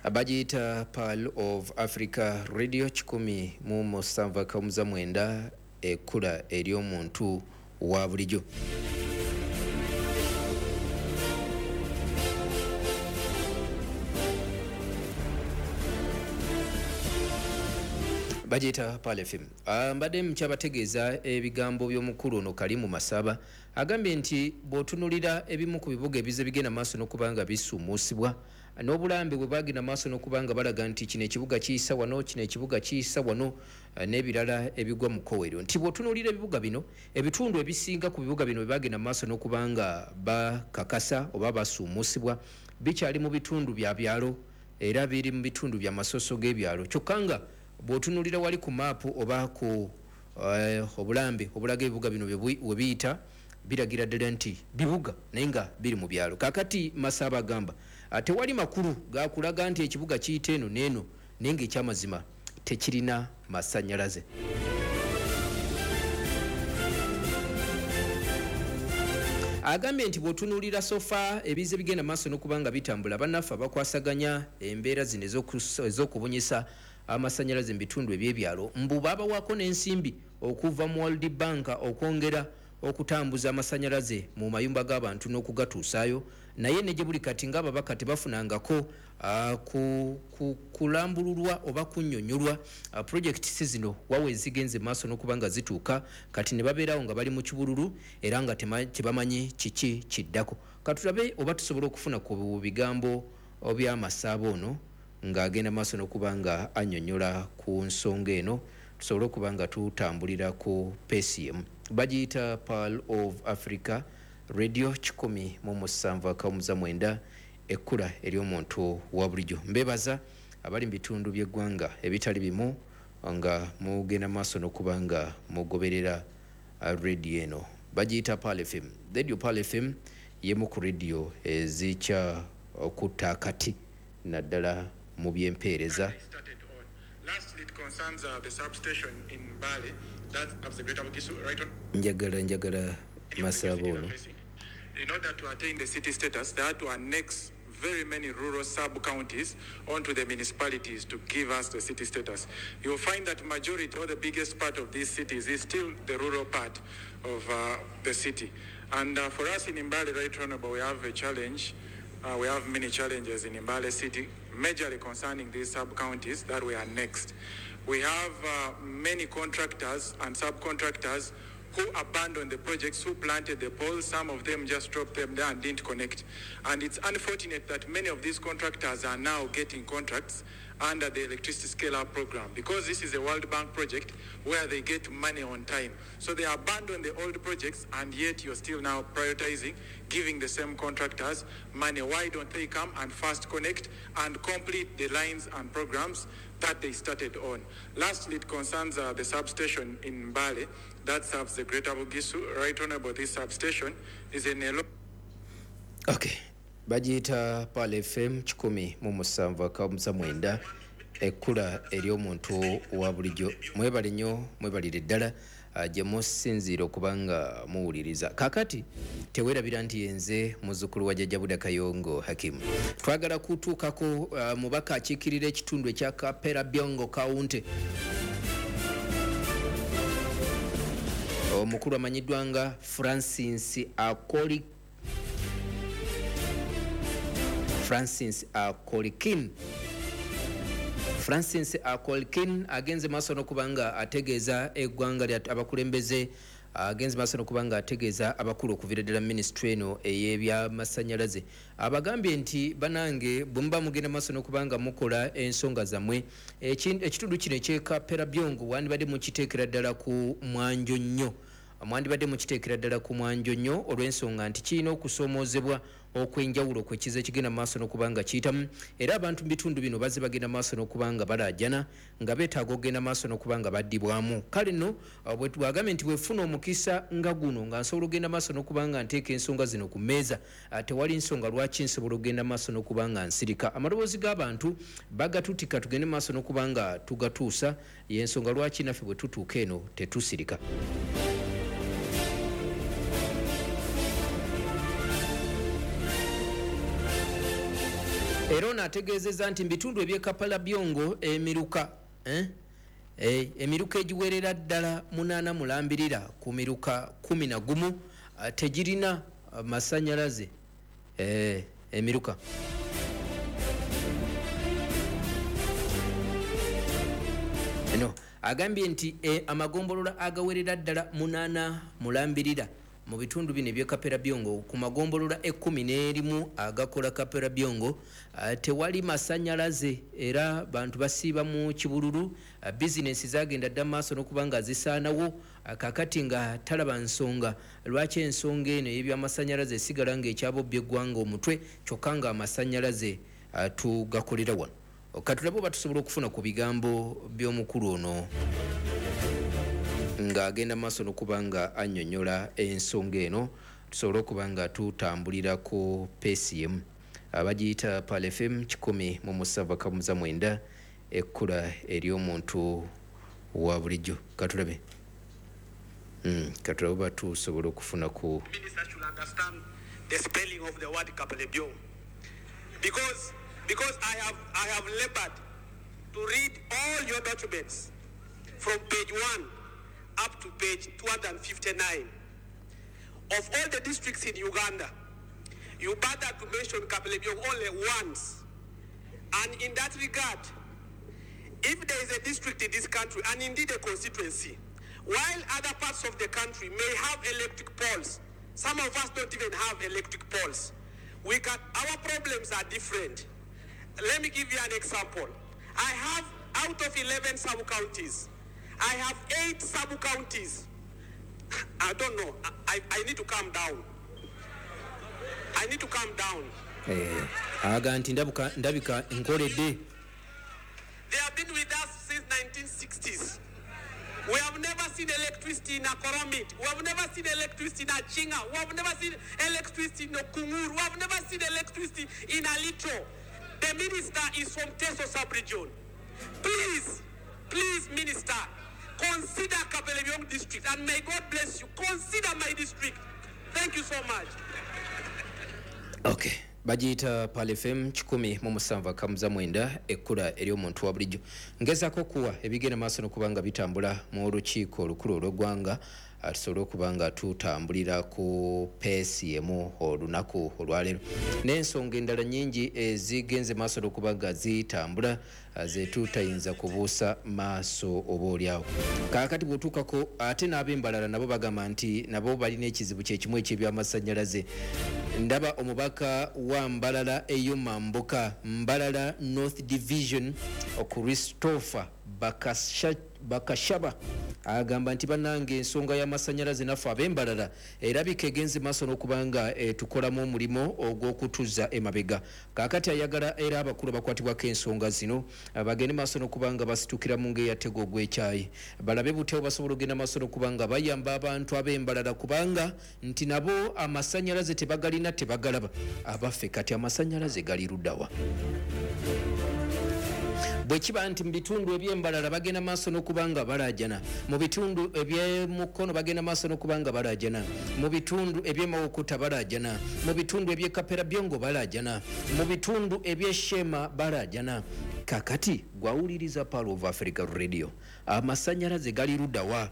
Bagiyita Pearl of Africa Radio 107.9 ekkula ery'omuntu wa bulijjo. Bagiyita Pearl FM. Mbadde mukyabategeeza ebigambo by'omukulu ono Kalimu Masaba agambye nti bw'otunuulira ebimu ku bibuga ebize bigenda maaso n'okubanga bisuumuusibwa n'obulambe bwe bagenda maaso n'okubanga balaga nti kino ekibuga kiyisa wano, kino ekibuga kiyisa wano n'ebirala ebigwa mu kowero, nti bw'otunuulira ebibuga bino, ebitundu ebisinga ku bibuga bino bwe bagenda maaso n'okubanga bakakasa oba basuumuusibwa bikyali mu bitundu bya byalo era biri mu bitundu bya masoso g'ebyalo. Kyokka nga bw'otunuulira wali ku maapu oba ku obulambe obulaga ebibuga bino we biyita biragira ddala nti bibuga naye nga biri mu byalo. Kaakati Masaba agamba tewali makulu gakulaga nti ekibuga kiyita eno n'eno naye ng'ekyamazima tekirina masannyalaze. Agambye nti bw'otunuulira sofa ebize bigenda maaso n'okubanga bitambula bannaffe abakwasaganya embeera zino ez'okubunyisa amasannyalaze mu bitundu eby'ebyalo mbu baabawako n'ensimbi okuva mu World Bank okwongera okutambuza amasannyalaze mu mayumba g'abantu n'okugatuusaayo, naye ne gye buli kati ng'ababaka tebafunangako kulambululwa oba kunnyonnyolwa projekiti zino wawe ezigenze maaso n'okubanga zituuka kati ne babeerawo nga bali mu kibululu era nga tebamanyi kiki kiddako. Katulabe oba tusobola okufuna ku bigambo by'Amasaba ono ng'agenda maaso n'okubanga annyonnyola ku nsonga eno, tusobole okuba nga tutambulira ku PCM. Bagiyita Pearl of Africa Radio 107.9 ekkula ery'omuntu wa bulijjo. Mbebaza abali mu bitundu by'eggwanga ebitali bimu nga mugenda maaso n'okuba nga mugoberera radio eno. Bagiyita Pearl FM. Radio Pearl FM yemu ku radio ezikya okutta akati naddala mu by'empeereza. Lastly, it concerns the substation in Mbale that of the Greater Bugisu right on. Njagala Masaba ono. In order to attain the city status, they had to annex very many rural sub-counties onto the municipalities to give us the city status. You'll find that majority or the biggest part of these cities is still the rural part of the city. And for us in Mbale, right Honorable, we have a challenge. We have many challenges in Mbale city, majorly concerning these sub-counties that we are next. We have many contractors and subcontractors who abandoned the projects, who planted the poles. Some of them just dropped them there and didn't connect. And it's unfortunate that many of these contractors are now getting contracts under the electricity scale-up program because this is a World Bank project where they get money on time. So they abandon the old projects and yet you're still now prioritizing giving the same contractors money. Why don't they come and first connect and complete the lines and programs that they started on? Lastly, it concerns the substation in Mbale that serves the Greater Bugisu. Right Honorable, this substation is in a Okay. Bagiyita Pearl FM 107.9 ekkula ery'omuntu wa bulijjo. Mwebale nnyo, mwebalire ddala gye musinziira okubanga muwuliriza. Kaakati teweerabira nti yenze muzzukulu wa Jjajja Buda Kayongo Hakim. Twagala kutuukako mubaka akiikirira ekitundu ekya Kapera Byongo Kawunti. Omukulu amanyiddwa nga Francis Akolikin agenze maaso n'okubanga ategeeza eggwanga lya abakulembeze agenze maaso n'okubanga ategeeza abakulu okuviira ddala minisitule eno ey'ebyamasannyalaze. Abagambye nti banange bwe muba mugenda maaso n'okubanga mukola ensonga zammwe ekitundu kino eky'Ekapera Byongo wandibadde mukiteekera ddala ku mwanjo nnyo. Mwandibadde mukiteekera ddala ku mwanjo nnyo olw'ensonga nti kirina okusoomoozebwa okwenjawulo kwekiza ekigenda maaso n'okubanga kiyitamu era abantu mu bitundu bino bazze bagenda maaso n'okubanga balaajana nga beetaaga okugenda maaso n'okubanga baddibwamu. Kale nno bwagambye nti bwefuna omukisa nga guno nga nsobola okugenda maaso n'okubanga nteeka ensonga zino ku mmeeza tewali nsonga lwaki nsobola okugenda maaso n'okubanga nsirika. Amaloboozi g'abantu bagatutika tugende maaso n'okubanga tugatuusa y'ensonga lwaki naffe bwe tutuuka eno tetusirika. Era ono ategeezezza nti bitundu eby'Kampala Byongo emiruka emiruka egiwerera ddala 8 mulambirira ku miruka 11 tegirina masannyalaze emiruka. No, agambye nti amagombolola agawerera ddala 8 mulambirira mu bitundu bino eby'Kampala Byongo ku magombolola 11 agakola Kampala Byongo tewali masannyalaze era bantu basiiba mu kibululu. Bizinesi zagenda dda maaso n'okuba nga zisaanawo kakati nga talaba nsonga lwaki ensonga eno y'ebyamasannyalaze esigala ng'ekyabo by'eggwanga omutwe kyokka nga amasannyalaze tugakolera wano. Katulabe oba tusobola okufuna ku bigambo by'omukulu ono ng'agenda maaso n'okuba nga annyonnyola ensonga eno tusobole okuba nga tutambulira ku PCM abagiyita Pal FM 107.9 ekkula ery'omuntu wa bulijjo. Katulabe katulabe oba tusobole okufuna ku Minister should understand the spelling of the word Kampala Byongo because I have labored to read all your documents from page 1 up to page 259 of all the districts in Uganda. You bothered to mention Kampala Byongo only once, and in that regard, if there is a district in this country and indeed a constituency, while other parts of the country may have electric poles, some of us don't even have electric poles. Our problems are different. Let me give you an example. I have, out of 11 sub-counties, I have 8 sub-counties. I don't know. I need to calm down. I need to calm down. Aganti ndabika nkoledde. They have been with us since 1960s. We have never seen electricity in Akoromit. We have never seen electricity in Achinga. We have never seen electricity in Okunguru. We have never seen electricity in Alito. The minister is from Teso sub-region. Please, minister, consider Kampala Byongo district, and may God bless you. Consider my district. Thank you so much. Okay. Bagiyita Pal FM 107.9 ekkula ery'omuntu wa bulijjo. Ngezaako kuwa ebigenda maaso n'okuba nga bitambula mu lukiiko olukulu olw'eggwanga tusobole okuba nga tutambulira ku PCM olunaku olwaleero n'ensonga endala nnyingi ezigenze maaso n'okuba nga zitambula ze tutayinza kubuusa maaso oba oliawo. Kaakati bw'otuukako ate n'ab'embalala nabo bagamba nti nabo balina ekizibu kyekimu eky'ebyamasannyalaze. Ndaba omubaka wa Mbalala Eyuma Mboka Mbalala North Division Christopher Bakashaba agamba nti bannange ensonga y'amasannyalaze naffe ab'embalala erabika egenze maaso n'okuba nga tukolamu omulimo ogw'okutuza emabega. Kaakati ayagala era abakulu bakwatibwako ensonga zino bagende maaso n'okuba nga basitukira mu ng'eyatego ogw'ekyayi balabe buteewo basobola ogenda maaso n'okuba nga bayamba abantu ab'embalala kubanga nti nabo amasannyalaze tebagalina tebagalaba. Abaffe kati amasannyalaze gali luddawa. Bwe kiba nti mu bitundu eby'embalala bagenda maaso n'okuba nga balaajana, mu bitundu eby'emukono bagenda maaso n'okuba nga balaajana, mu bitundu eby'emawokota balaajana, mu bitundu eby'Kampala Byongo balaajana, mu bitundu eby'Eshema balaajana. Kakati gwawuliriza Pearl of Africa Radio, amasannyalaze gali luddawa.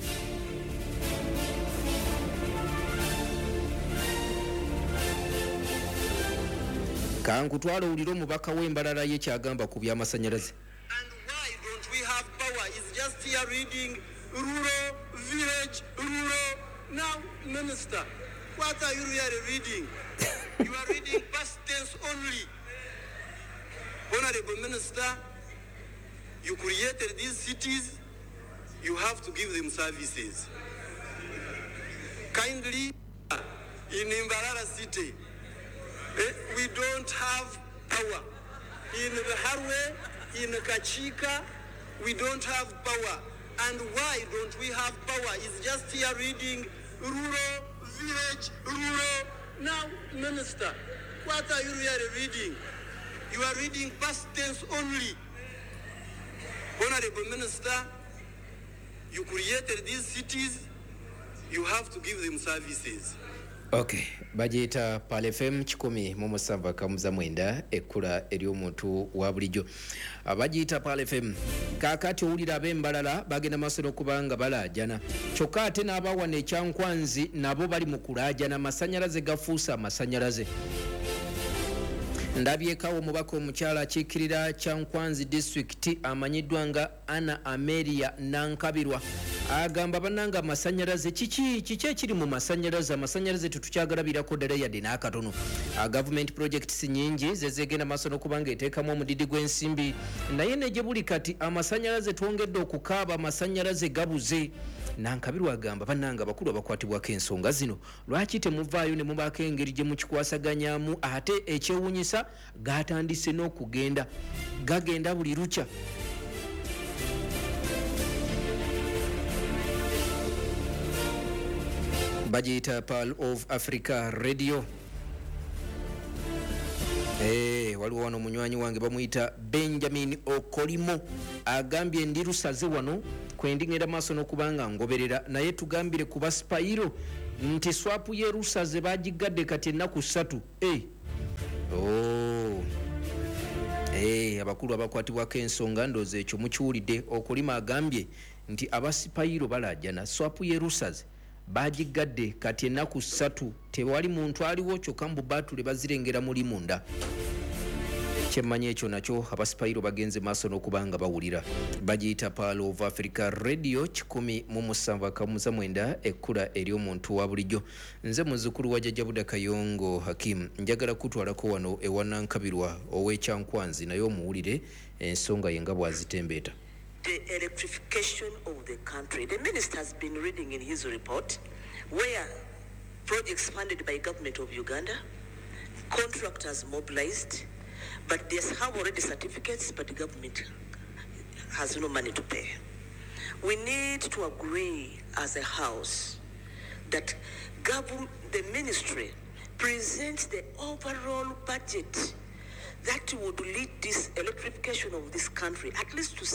Kankutwala owulire omubaka w'embalala ye kyagamba ku byamasannyalaze. And why don't we have power? Is just here reading rural, village, rural. Now, Minister, what are you really reading? You are reading past tense only. Honorable Minister, you created these cities, you have to give them services. Kindly, in Mbalala city, we don't have power. In the Harwe, in Kachika, we don't have power. And why don't we have power? It's just here reading rural, village, rural. Now, Minister, what are you really reading? You are reading past tense only. Honorable Minister, you created these cities, you have to give them services. Okay, bajeta Pal FM 107.9 ekkula ery'omuntu wa bulijjo. Bajeta Pal FM kakati owulira ab'embalala bagenda masoro kubanga balaajana. Kyokka ate n'abawana ekyankwanzi nabo bali mu kulaajana, amasanyalaze gafuusa amasanyalaze. Ndabyekawo omubaka omukyala akiikirira Kyankwanzi district amanyiddwa nga Anna Amelia Nankabirwa agamba bannanga amasanyalaze kiki ekiri mu masanyalaze tetukyagalabirako ddala yadde n'akatono. Government projects nyingi zezegenda maaso n'okubanga eteekamu omudidi gw'ensimbi naye ne gye buli kati amasanyalaze twongedde okukaaba, amasanyalaze gabuze. Nankabirwa agamba bannanga abakulu abakwatibwako ensonga zino lwaki temuvaayo ne mubaako engeri gye mukikwasaganyamu, ate ekyewuunyisa gatandise n'okugenda gagenda buli lukya. Bajita Pearl of Africa Radio. Waliwo wano munywanyi wange bamuyita Benjamin Okolimo agambye ndi lusaze wano kwendingera maaso n'okubanga ngoberera naye tugambire ku basipayiro nti swapu ye lusaze bagigadde kati ennaku 3. Abakulu abakwatibwako ensonga ndoozi ekyo mukiwulidde. Okolima agambye nti abasipayiro balaajana swapu ye lusaze bagigadde kati ennaku 3 tewali muntu aliwo kyokka mbu baatule bazirengera muli munda. Kyemmanyi ekyo nakyo abasipayiro bagenze maaso n'okubanga bawulira. Bagiyita Pearl of Africa Radio 107.9 ekkula ery'omuntu wa bulijjo. Nze muzzukulu wa Jjajja Buda Kayongo Hakim njagala kutwalako wano ewa Nankabirwa ow'Ekyankwanzi naye omuwulire ensonga ye nga bw'azitembeeta. The electrification of the country. The minister has been reading in his report where projects funded by government of Uganda, contractors mobilized, but they have already certificates, but the government has no money to pay. We need to agree as a house that the ministry presents the overall budget that would lead this electrification of this country at least to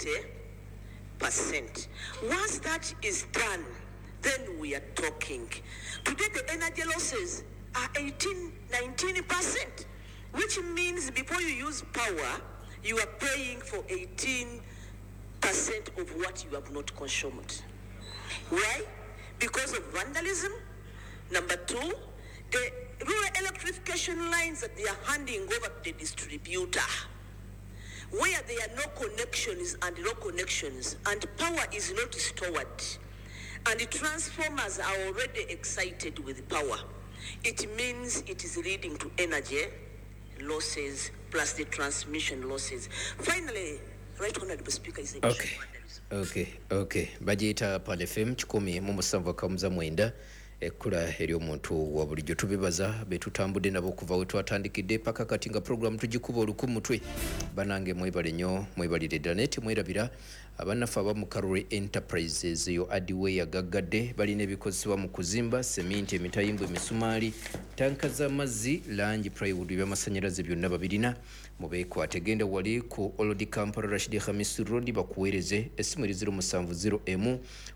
70%. Once that is done, then we are talking. Today the energy losses are 19%, which means before you use power, you are paying for 18% of what you have not consumed. Why? Because of vandalism. Number 2, the rural electrification lines that they are handing over to the distributor, where there are no connections and power is not stored, and the transformers are already excited with power. It means it is leading to energy losses plus the transmission losses. Finally, Right Honorable Speaker, is the Okay. Bajita Pal FM 107.9 ekkula ery'omuntu wa bulijjo. Tubibaza betutambudde nabo kuva we twatandikidde paka kati nga program tugikuba olukumutwe. Banange mwebale nnyo, mwebalire ddala neti mwerabira abannaffe abamu Karore Enterprises yo adiwe yagaggadde balina ebikozesebwa mu kuzimba seminti, emitayimbwa, emisumaali, tanka z'amazzi, langi, plywood by'amasannyalaze byonna babirina. Mubeekwate genda wali ku Olodi Kampala Rashid Khamis Road bakuweereze essimu 070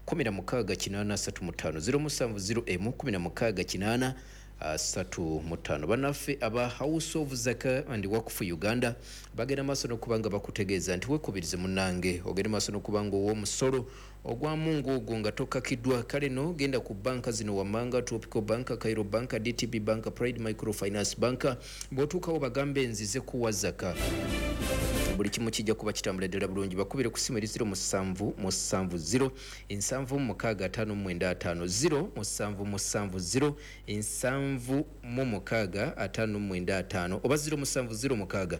1635 070 bannaffe aba House of Zaka and Waqf Uganda bagenda maaso n'okubanga bakutegeeza nti weekubirize munnange ogende maaso n'okubanga ow'omusolo ogwa mungu ogwo nga tokkakiddwa. Kale no genda ku banka zino Wammanga, Tropical Bank, Cairo Bank, DTB Bank, Pride Microfinance Bank. Bw'otuukawo bagambe nzize kuwa zaka buli kimu kijja kuba kitambula ddala bulungi. Bakubire ku ssimu 070 765 0 770 oba 070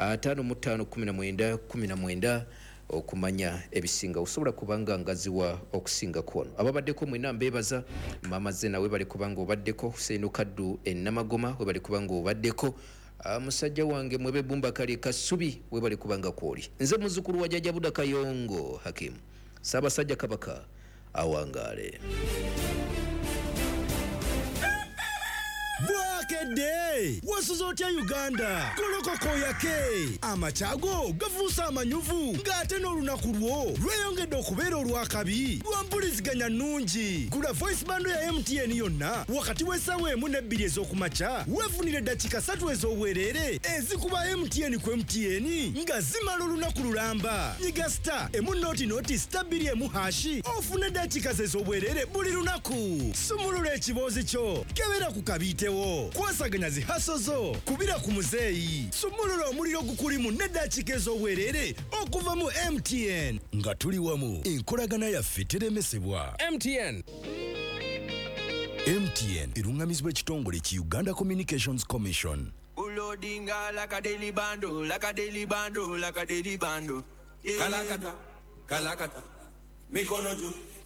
55 okumanya ebisinga osobola kubanga ngaziwa okusinga kwono. Ababaddeko mwena mbebaza mama zena we bali kubanga obaddeko Hussein Kaddu Ennamagoma we bali kubanga obaddeko musajja wange mwebe Bumba Kali Kasubi we bali kubanga kwoli. Nze muzzukulu wa Jjajja Buda Kayongo Hakim Ssaabasajja Kabaka awangale. Bwakedde wasuza otya Uganda Golokoka oyake. Amachago gafuusa amanyuvu ng'ate n'olunaku lwo lweyongedde okubeera olwakabi lwampuliziganya nnungi. Gula voice bando ya MTN yonna wakati w'essaawa 1 ne 2 ez'okumakya weefunire eddakiika 3 ez'obwereere ezikuba MTN ku MTN nga zimala olunaku lulamba. Nyiga star emu star 2 ofune eddakiika ze ez'obwereere buli lunaku. Sumulula ekiboozi kyo kebera ku kabiitewo. Kwasaganya zihaso zo kubira ku muzeeyi. Sumulula omuliro gukulimu n'eddakiika ez'obwereere okuva mu MTN. Nga tuli wamu enkolagana yaffe teremesebwa. MTN erungamizibwa ekitongole ki Uganda Communications Commission. Ulodinga like a daily bando, like a daily bando, like a daily bando. Kalakata, mikono juu.